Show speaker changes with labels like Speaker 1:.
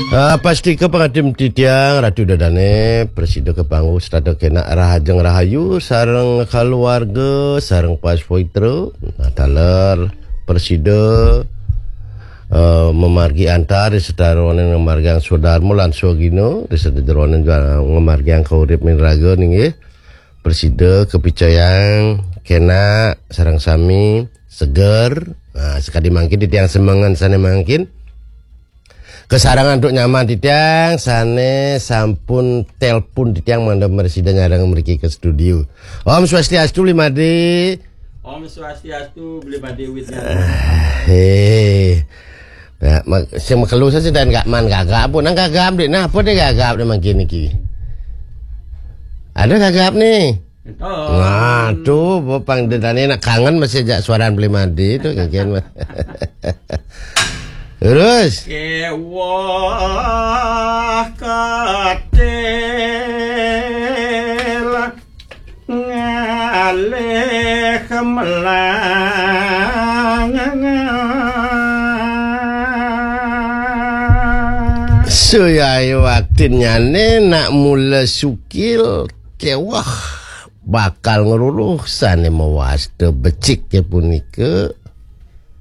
Speaker 1: Pasti ke pengadim titiang Ratu Dadane Presiden kepanggu Strada kena rahajeng rahayu sareng keluarga sareng pas poitro taler Presiden memargi antar di sedaronen memargi yang sudarmo lan sogino di sedaronen memargi yang kaurip minraga nih Presiden kepicayang kena sareng sami seger sekali mangkin titiang semangan sana mangkin kesarangan untuk nyaman titiang sane sampun telpon titiang mandam Presiden nyarang meriki ke studio. Om Swastiastu Blimade.
Speaker 2: Om Swastiastu Blimade wit.
Speaker 1: Ya, sing mekelu sih dan gak man gagap pun nang gagap deh. Nah, apa deh gagap deh mangkin iki. Ada gagap nih. Nah, tuh bopang dedane nak kangen masih jak suaraan Blimade itu kian. Terus
Speaker 2: kewah katel ngalih kemelang
Speaker 1: suyai waktunya nak mula sukil kewah bakal ngeruluh sane mawas becik ke punika